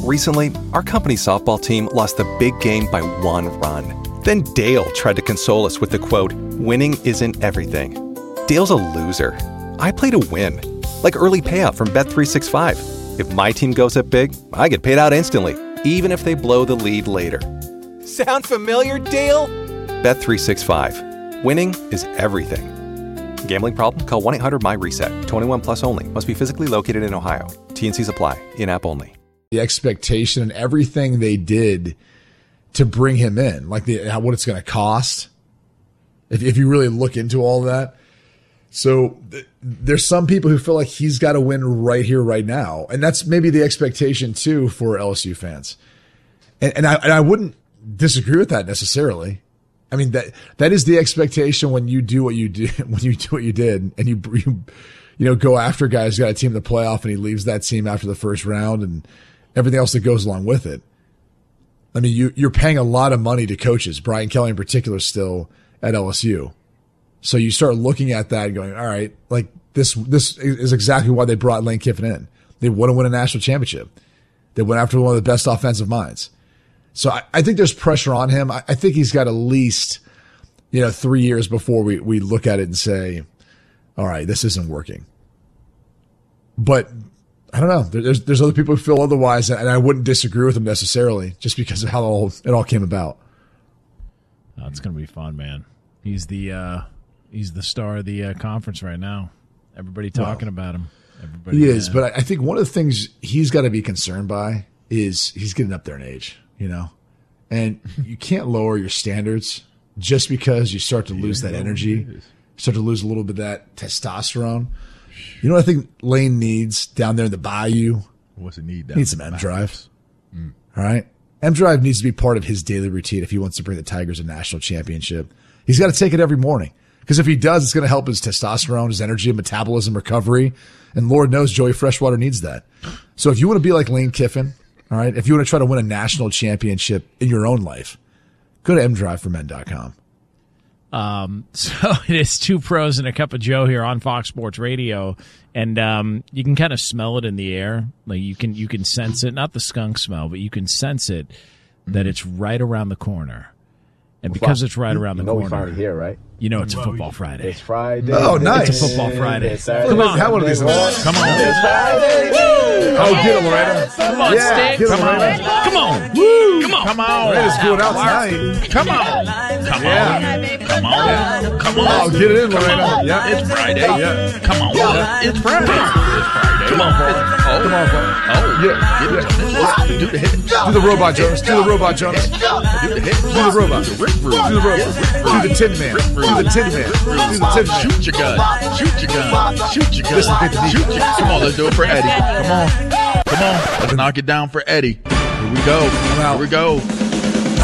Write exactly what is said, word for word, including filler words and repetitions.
Recently, our company softball team lost the big game by one run. Then Dale tried to console us with the quote, "Winning isn't everything." Dale's a loser. I play to win. Like early payout from Bet three sixty-five. If my team goes up big, I get paid out instantly, even if they blow the lead later. Sound familiar, Dale? Bet three sixty-five. Winning is everything. Gambling problem? Call one eight hundred M Y reset. twenty-one plus only. Must be physically located in Ohio. T N Cs apply. In-app only. The expectation and everything they did to bring him in, like the, what it's going to cost, if, if you really look into all that. So th- there's some people who feel like he's got to win right here, right now. And that's maybe the expectation, too, for L S U fans. And, and, I, and I wouldn't disagree with that necessarily. I mean, that that is the expectation when you do what you do, when you do what you did, and you, you, you know, go after a guy who's got a team in the playoff and he leaves that team after the first round and everything else that goes along with it. I mean, you, you're paying a lot of money to coaches, Brian Kelly in particular, still at L S U. So you start looking at that and going, all right, like this, this is exactly why they brought Lane Kiffin in. They want to win a national championship. They went after one of the best offensive minds. So I, I think there's pressure on him. I, I think he's got at least, you know, three years before we, we look at it and say, all right, this isn't working. But I don't know. There's there's other people who feel otherwise, and I wouldn't disagree with them necessarily, just because of how all, it all came about. Oh, it's going to be fun, man. He's the uh, he's the star of the uh, conference right now. Everybody talking well, about him. Everybody, he is, uh, but I think one of the things he's got to be concerned by is he's getting up there in age, you know, and you can't lower your standards just because you start to lose that energy, start to lose a little bit of that testosterone. You know what I think Lane needs down there in the bayou? What's it need? Down needs some M-Drive. Mm. All right? M-Drive needs to be part of his daily routine if he wants to bring the Tigers a national championship. He's got to take it every morning. Because if he does, it's going to help his testosterone, his energy, metabolism, recovery. And Lord knows Joey Freshwater needs that. So if you want to be like Lane Kiffin, all right, if you want to try to win a national championship in your own life, go to m drive for men dot com. Um, so it is two pros and a cup of Joe here on Fox Sports Radio, and um, you can kind of smell it in the air. Like you can you can sense it, not the skunk smell, but you can sense it that it's right around the corner. And because it's right around the you know corner, we finally here, right? You know it's a football Friday. It's Friday. Oh, nice! It's a football Friday. It's Come on, have one of these. Come on, it's Friday. Oh, get it, Loretta. Come on, yeah, Stick. Come on, Come on, Woo. Come on, come on. Loretta's going out tonight. Come on, come Yeah. on, come on, come on. Oh, get it in, Loretta. Come on. Yeah, It's Friday. Yeah. Come on, Yeah. it's Friday. It's Friday. Come on, Paul. Oh, Come on, Paul. Oh, Yeah, yeah. Do the hit. Do the robot, Jonas. Do the robot, Jonas. Do the hit. Do the robot. Do the robot. Do the Tin Man. Do the Tin Man. Do the Tin Man. Shoot your gun. Shoot your gun. Shoot your gun. Listen, Anthony. Shoot your gun. Come on, let's do it for Eddie. Come on. Come on. Let's knock it down for Eddie. Here we go. Here we go.